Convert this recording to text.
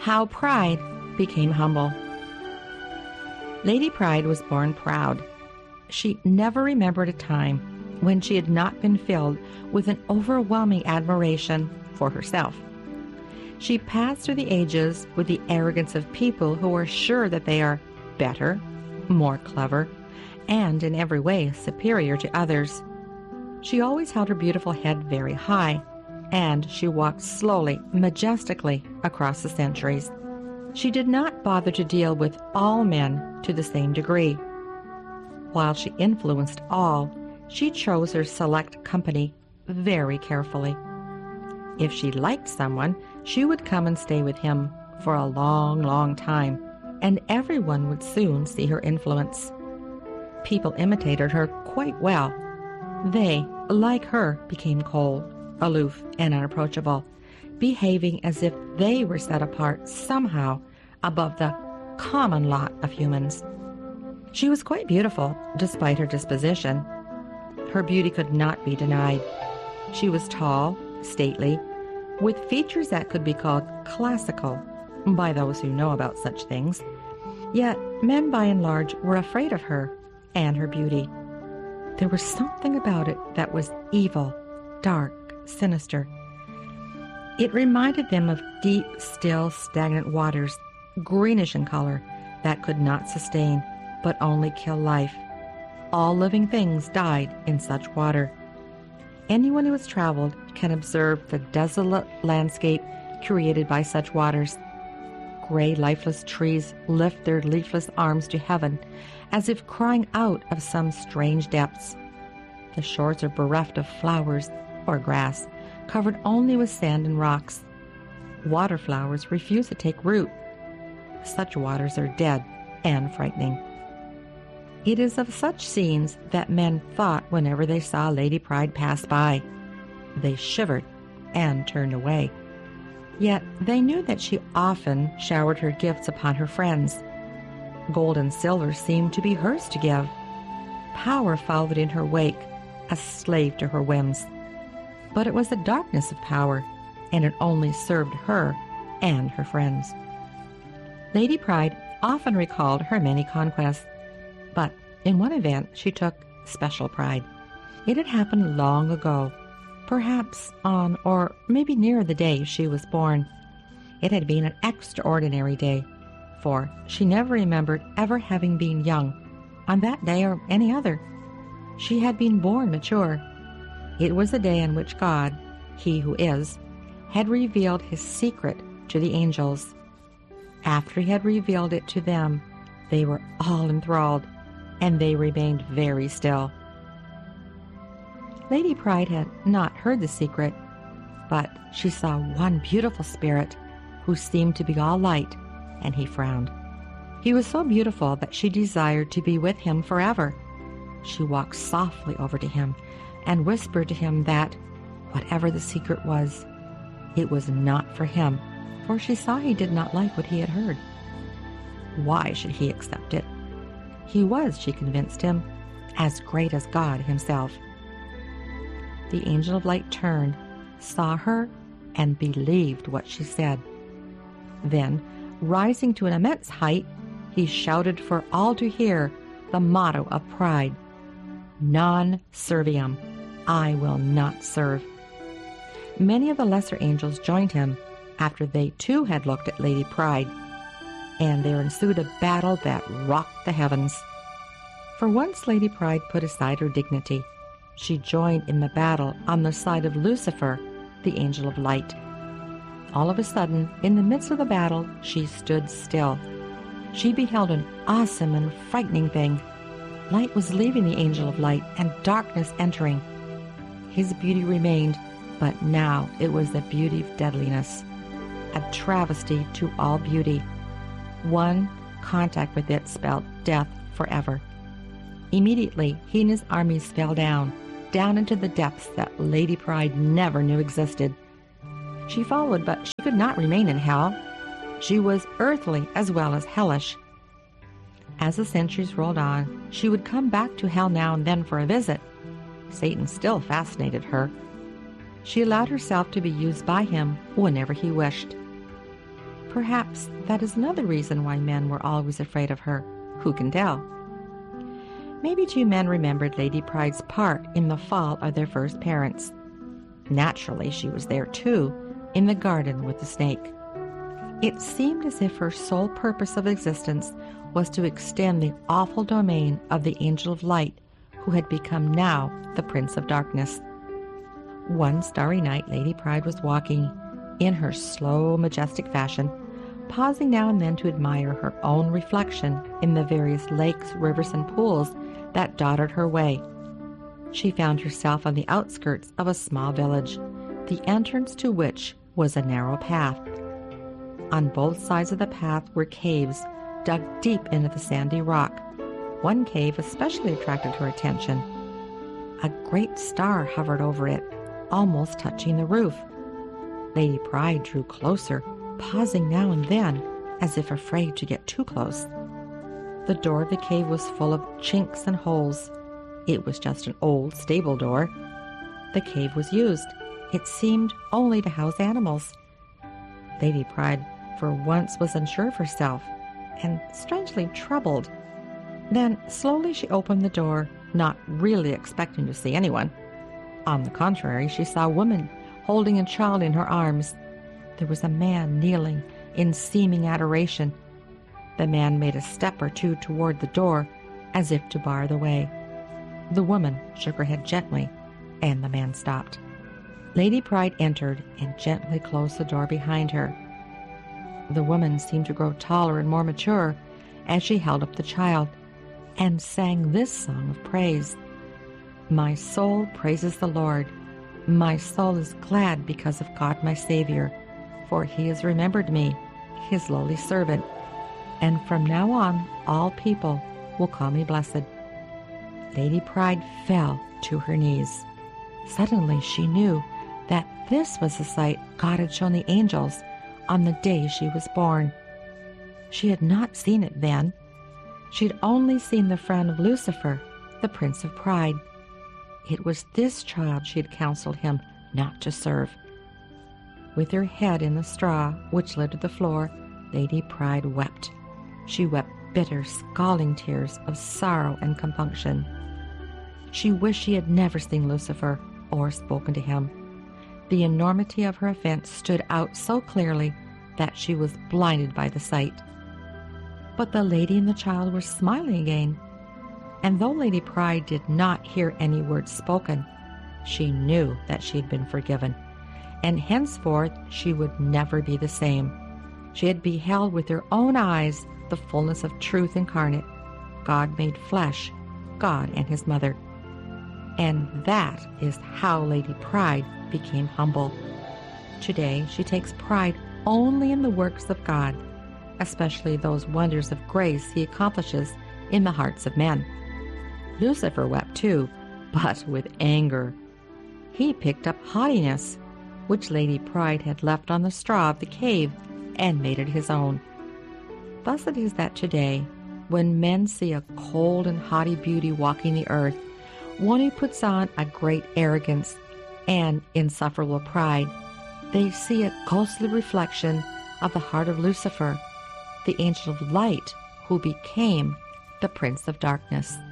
How Pride Became Humble. Lady Pride was born proud. She never remembered a time when she had not been filled with an overwhelming admiration for herself. She passed through the ages with the arrogance of people who are sure that they are better, more clever, and in every way superior to others. She always held her beautiful head very high, and she walked slowly, majestically across the centuries. She did not bother to deal with all men to the same degree. While she influenced all, she chose her select company very carefully. If she liked someone, she would come and stay with him for a long, long time, and everyone would soon see her influence. People imitated her quite well. They, like her, became cold, aloof, and unapproachable, behaving as if they were set apart somehow above the common lot of humans. She was quite beautiful, despite her disposition. Her beauty could not be denied. She was tall, stately, with features that could be called classical by those who know about such things. Yet men by and large were afraid of her and her beauty. There was something about it that was evil, dark, sinister. It reminded them of deep, still, stagnant waters, greenish in color, that could not sustain, but only kill life. All living things died in such water. Anyone who has traveled can observe the desolate landscape created by such waters. Gray, lifeless trees lift their leafless arms to heaven, as if crying out of some strange depths. The shores are bereft of flowers or grass, covered only with sand and rocks. Water flowers refuse to take root. Such waters are dead and frightening. It is of such scenes that men thought whenever they saw Lady Pride pass by. They shivered and turned away. Yet they knew that she often showered her gifts upon her friends. Gold and silver seemed to be hers to give. Power followed in her wake, a slave to her whims. But it was the darkness of power, and it only served her and her friends. Lady Pride often recalled her many conquests, but in one event she took special pride. It had happened long ago, perhaps on or maybe near the day she was born. It had been an extraordinary day, for she never remembered ever having been young on that day or any other. She had been born mature. It was a day in which God, He who is, had revealed His secret to the angels. After He had revealed it to them, they were all enthralled, and they remained very still. Lady Pride had not heard the secret, but she saw one beautiful spirit who seemed to be all light, and he frowned. He was so beautiful that she desired to be with him forever. She walked softly over to him and whispered to him that, whatever the secret was, it was not for him, for she saw he did not like what he had heard. Why should he accept it? He was, she convinced him, as great as God Himself. The angel of light turned, saw her, and believed what she said. Then, rising to an immense height, he shouted for all to hear the motto of Pride: Non serviam, I will not serve. Many of the lesser angels joined him after they too had looked at Lady Pride, and there ensued a battle that rocked the heavens. For once Lady Pride put aside her dignity. She joined in the battle on the side of Lucifer, the angel of light. All of a sudden, in the midst of the battle, she stood still. She beheld an awesome and frightening thing. Light was leaving the angel of light, and darkness entering. His beauty remained, but now it was the beauty of deadliness, a travesty to all beauty. One contact with it spelled death forever. Immediately, he and his armies fell down into the depths that Lady Pride never knew existed. She followed, but she could not remain in hell. She was earthly as well as hellish. As the centuries rolled on, she would come back to hell now and then for a visit. Satan still fascinated her. She allowed herself to be used by him whenever he wished. Perhaps that is another reason why men were always afraid of her. Who can tell? Maybe two men remembered Lady Pride's part in the fall of their first parents. Naturally, she was there too, in the garden with the snake. It seemed as if her sole purpose of existence was to extend the awful domain of the angel of light, who had become now the Prince of Darkness. One starry night, Lady Pride was walking, in her slow, majestic fashion, pausing now and then to admire her own reflection in the various lakes, rivers, and pools that dotted her way. She found herself on the outskirts of a small village, the entrance to which was a narrow path. On both sides of the path were caves dug deep into the sandy rock. One cave especially attracted her attention. A great star hovered over it, almost touching the roof. Lady Pride drew closer, pausing now and then, as if afraid to get too close. The door of the cave was full of chinks and holes. It was just an old stable door. The cave was used. It seemed only to house animals. Lady Pride for once was unsure of herself, and strangely troubled. Then slowly she opened the door, not really expecting to see anyone. On the contrary, she saw a woman holding a child in her arms. There was a man kneeling in seeming adoration. The man made a step or two toward the door, as if to bar the way. The woman shook her head gently, and the man stopped. Lady Pride entered and gently closed the door behind her. The woman seemed to grow taller and more mature as she held up the child, and sang this song of praise. My soul praises the Lord. My soul is glad because of God my Savior, for he has remembered me, his lowly servant. And from now on, all people will call me blessed. Lady Pride fell to her knees. Suddenly she knew that this was the sight God had shown the angels on the day she was born. She had not seen it then. She had only seen the frown of Lucifer, the Prince of Pride. It was this child she had counseled him not to serve. With her head in the straw which littered the floor, Lady Pride wept. She wept bitter, scalding tears of sorrow and compunction. She wished she had never seen Lucifer or spoken to him. The enormity of her offense stood out so clearly that she was blinded by the sight. But the lady and the child were smiling again, and though Lady Pride did not hear any words spoken, she knew that she had been forgiven, and henceforth she would never be the same. She had beheld with her own eyes the fullness of truth incarnate, God made flesh, God and his mother. And that is how Lady Pride became humble. Today she takes pride only in the works of God, especially those wonders of grace he accomplishes in the hearts of men. Lucifer wept too, but with anger. He picked up haughtiness, which Lady Pride had left on the straw of the cave, and made it his own. Thus it is that today, when men see a cold and haughty beauty walking the earth, one who puts on a great arrogance and insufferable pride, they see a ghostly reflection of the heart of Lucifer, the angel of light who became the Prince of Darkness.